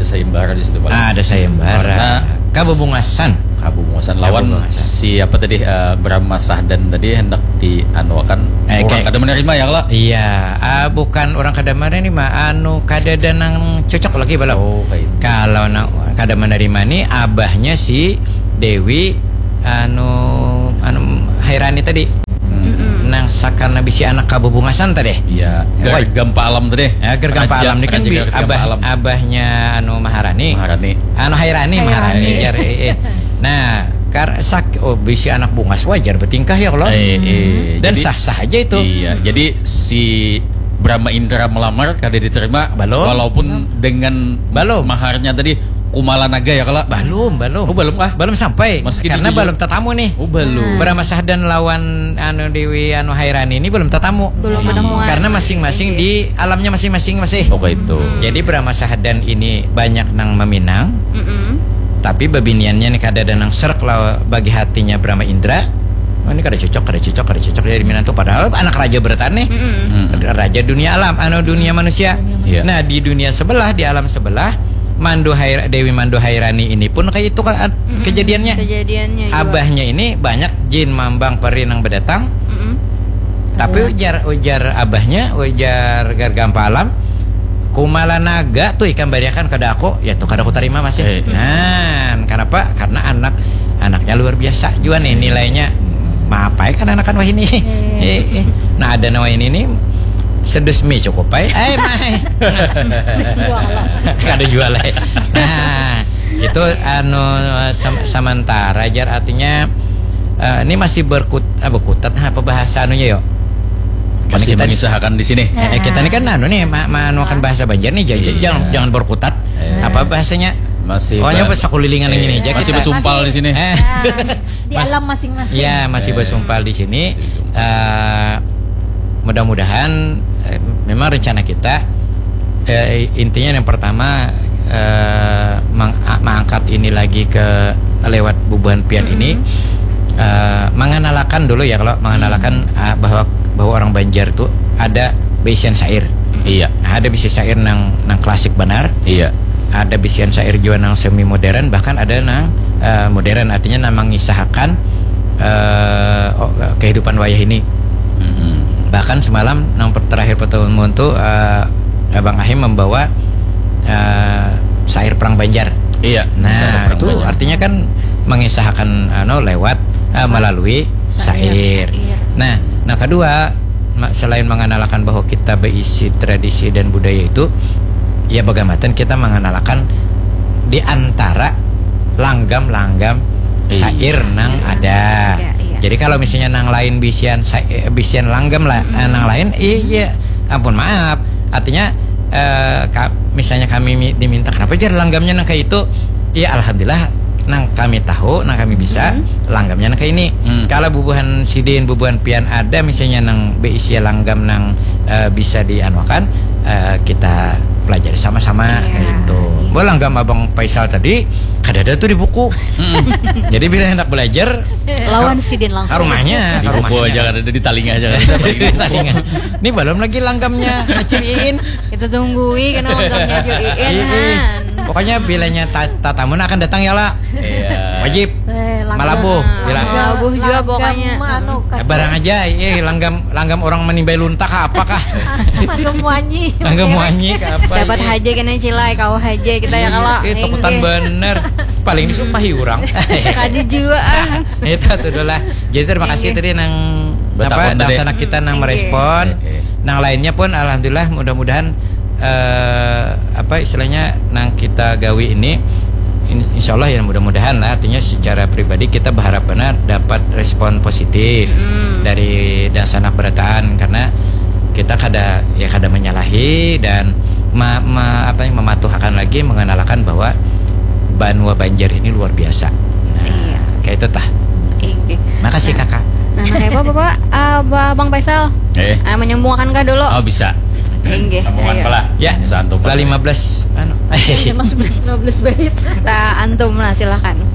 sayembara di situ Pak. Ada sayembara. Kabubungasan lawan siapa tadi Brahma Sahdan tadi hendak dianuakan orang kada menerima ya lah. Iya, bukan orang kada menerima kada nang cocok lagi balap. Kalau nang kada menerima nih abahnya si Dewi Hairani tadi. Nang sakana bisi anak kabubungasan tadi. Iya, Gergampa Alam tadi. Ya, Gergampa Alam ini kan abahnya Maharani. Hairani. Nah, bisi anak bungas wajar bertingkah ya Allah. Dan sah-sah aja itu. Iya, jadi si Brahma Indra melamar kada diterima walaupun dengan maharnya tadi Kumala Naga ya kalau belum sampai karena belum tetamu nih. Brahma Sahdan lawan Dewi Hairani ini belum tetamu. Karena masing-masing di alamnya masing-masing masih. Itu. Jadi Brahma Sahdan ini banyak nang meminang. Tapi babiniannya nih kada ada nang serk lah bagi hatinya Brahma Indra. Ini kada cocok dari Minantu padahal anak raja beratan nih. Raja dunia alam, dunia manusia. Nah, di dunia sebelah, di alam sebelah Dewi Mando Hairani ini pun kayak itu kan kejadiannya abahnya ini banyak jin mambang peri nang berdatang. Tapi ujar abahnya, ujar Gergampa Alam, Kumala Naga tuh ikan bariakan kada aku, ya tuh kada aku terima masih. Nah, kenapa? Karena anaknya luar biasa juga nih nilainya. Mapai kan anak-anak wah ini. Nah, ada nama ini nih sedes mie cukup pai. Mai. Kada jual. Nah, itu sementara jar artinya ini masih berkutat apa bahasa anunya yo. Masih kita mengisahkan di sini. Kita ini kan manuakan bahasa Banjar nih, jangan berkutat. Apa bahasanya? Masih. Pokoknya pas sakulilingan ini aja. Masih bersumpal di sini. Di alam masing-masing. Ya, masih bersumpal di sini. Mudah-mudahan memang rencana kita intinya yang pertama mengangkat ini lagi ke lewat bubuhan pian ini mengenalkan dulu ya kalau mengenalkan bahwa orang Banjar tuh ada bisian syair. Iya. Ada bisian syair nang klasik benar. Iya. Ada bisian syair juga nang semi modern, bahkan ada nang modern artinya nang mengisahkan kehidupan wayah ini. Bahkan semalam nang terakhir pertemuan tuh Abang Ahim membawa syair perang Banjar. Iya. Nah, itu artinya kan mengisahkan lewat melalui syair. Nah, kedua selain mengenalkan bahwa kita berisi tradisi dan budaya itu, ya bagaimana kita mengenalkan di antara langgam-langgam syair nang ada. Jadi kalau misalnya nang lain bisian langgam lah, nang lain iya ampun maaf. Artinya misalnya kami diminta kenapa jar langgamnya nang kayak itu? Ya alhamdulillah nang kami tahu, nang kami bisa langgamnya nang kayak ini. Kalau bubuhan sidin, bubuhan pian ada misalnya nang beisi langgam nang bisa dianuakan, kita pelajari sama-sama kayak itu. Langgam Abang Faisal tadi kadada tuh di buku. Jadi bila hendak belajar lawan sidin langsung. Rumahnya. Di buku aja ada di talinga aja. Ini belum lagi langgamnya Acil Iin. Kita tungguin karena langgamnya Acil Iin. Pokoknya bilanya tatamu akan datang ya lah. Wajib. Malabuh. Malabuh juga pokoknya. Barang aja, langgam orang menimbai luntah apakah? Langgam muanyi apa? Dapat haja kena cilai kau haja kita ya kalau. Teputan bener. Paling disumpahi orang. Kadi juga. Itu tuh lah. Jadi terima kasih tadi nang daksana kita nang merespon. Nang lainnya pun alhamdulillah mudah-mudahan istilahnya nang kita gawi ini insyaallah ya mudah-mudahan lah artinya secara pribadi kita berharap benar dapat respon positif dari dasanak berataan karena kita kada menyalahi dan mematuhkan lagi mengenalkan bahwa Banua Banjar ini luar biasa. Nah, kayak itu tah. Makasih kakak. Nah, kayak Bapak Bang Faisal. Menyambungkan kah dulu? Oh bisa. Sambungan pala. Ya, antum. 15 15 bait. Antum lah silakan.